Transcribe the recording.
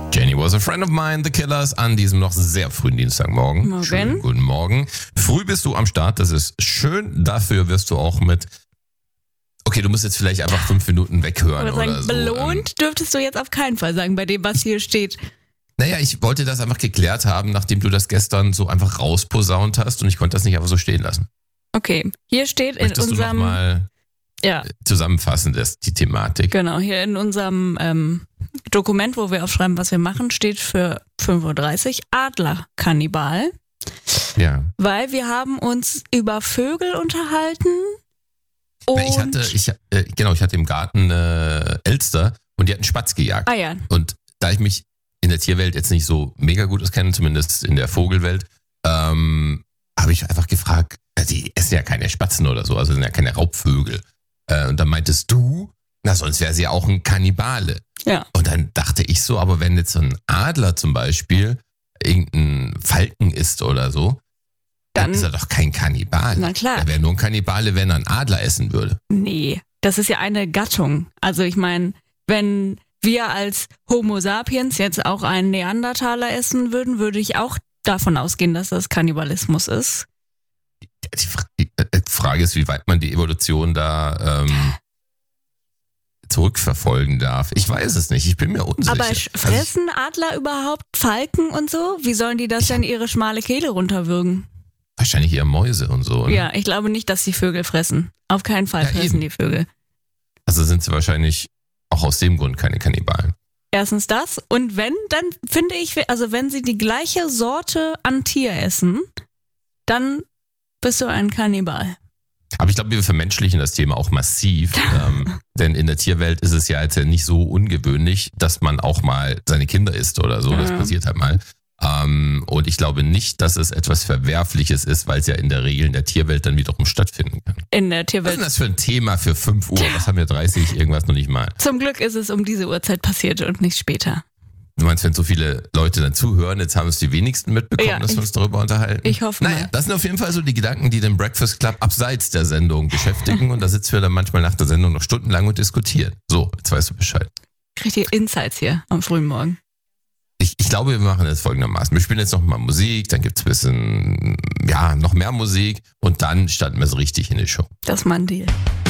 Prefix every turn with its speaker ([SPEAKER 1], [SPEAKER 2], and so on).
[SPEAKER 1] Jenny was a friend of mine, The Killers, an diesem noch sehr frühen Dienstagmorgen.
[SPEAKER 2] Morgen.
[SPEAKER 1] Schönen guten Morgen. Früh bist du am Start, das ist schön. Dafür wirst du auch mit... Okay, du musst jetzt vielleicht einfach 5 Minuten weghören oder so.
[SPEAKER 2] Belohnt dürftest du jetzt auf keinen Fall sagen, bei dem, was hier steht.
[SPEAKER 1] Naja, ich wollte das einfach geklärt haben, nachdem du das gestern so einfach rausposaunt hast und ich konnte das nicht einfach so stehen lassen.
[SPEAKER 2] Okay, hier steht
[SPEAKER 1] Möchtest
[SPEAKER 2] in unserem...
[SPEAKER 1] du nochmal zusammenfassen, die Thematik?
[SPEAKER 2] Genau, hier in unserem Dokument, wo wir aufschreiben, was wir machen, steht für 5.30 Uhr Adlerkannibal.
[SPEAKER 1] Ja.
[SPEAKER 2] Weil wir haben uns über Vögel unterhalten. Und
[SPEAKER 1] Ich hatte im Garten Elster und die hatten Spatz gejagt.
[SPEAKER 2] Ah ja.
[SPEAKER 1] Und da ich mich in der Tierwelt jetzt nicht so mega gut auskenne, zumindest in der Vogelwelt, habe ich einfach gefragt, die essen ja keine Spatzen oder so, also sind ja keine Raubvögel. Und dann meintest du, na sonst wäre sie ja auch ein Kannibale.
[SPEAKER 2] Ja.
[SPEAKER 1] Und dann dachte ich so, aber wenn jetzt so ein Adler zum Beispiel irgendein Falken isst oder so, dann ist er doch kein Kannibale.
[SPEAKER 2] Na klar.
[SPEAKER 1] Er wäre nur ein Kannibale, wenn er einen Adler essen würde.
[SPEAKER 2] Nee, das ist ja eine Gattung. Also ich meine, wenn wir als Homo sapiens jetzt auch einen Neandertaler essen würden, würde ich auch davon ausgehen, dass das Kannibalismus ist.
[SPEAKER 1] Die Frage ist, wie weit man die Evolution da zurückverfolgen darf. Ich weiß es nicht, ich bin mir unsicher.
[SPEAKER 2] Aber fressen Adler überhaupt Falken und so? Wie sollen die das denn ihre schmale Kehle runterwürgen?
[SPEAKER 1] Wahrscheinlich eher Mäuse und so. Ne?
[SPEAKER 2] Ja, ich glaube nicht, dass die Vögel fressen. Auf keinen Fall fressen
[SPEAKER 1] eben.
[SPEAKER 2] die Vögel.
[SPEAKER 1] Also sind sie wahrscheinlich auch aus dem Grund keine Kannibalen.
[SPEAKER 2] Erstens das. Und wenn, dann finde ich, also wenn sie die gleiche Sorte an Tier essen, dann bist du ein Kannibal.
[SPEAKER 1] Aber ich glaube, wir vermenschlichen das Thema auch massiv, denn in der Tierwelt ist es ja jetzt nicht so ungewöhnlich, dass man auch mal seine Kinder isst oder so, das passiert halt mal. Und ich glaube nicht, dass es etwas Verwerfliches ist, weil es ja in der Regel in der Tierwelt dann wiederum stattfinden kann.
[SPEAKER 2] In der
[SPEAKER 1] Was
[SPEAKER 2] Tierwelt.
[SPEAKER 1] ist denn das für ein Thema für 5 Uhr? Was haben wir 30 irgendwas noch nicht mal?
[SPEAKER 2] Zum Glück ist es um diese Uhrzeit passiert und nicht später.
[SPEAKER 1] Du meinst, wenn so viele Leute dann zuhören, jetzt haben es die wenigsten mitbekommen,
[SPEAKER 2] Ja,
[SPEAKER 1] dass wir uns darüber unterhalten?
[SPEAKER 2] Ich hoffe
[SPEAKER 1] Naja,
[SPEAKER 2] mal.
[SPEAKER 1] das sind auf jeden Fall so die Gedanken, die den Breakfast Club abseits der Sendung beschäftigen. Und da sitzen wir dann manchmal nach der Sendung noch stundenlang und diskutieren. So, jetzt weißt du Bescheid.
[SPEAKER 2] Richtige Insights hier am frühen Morgen.
[SPEAKER 1] Ich glaube, wir machen das folgendermaßen. Wir spielen jetzt noch mal Musik, dann gibt's ein bisschen, noch mehr Musik und dann starten wir so richtig in die Show.
[SPEAKER 2] Das ist mein Deal.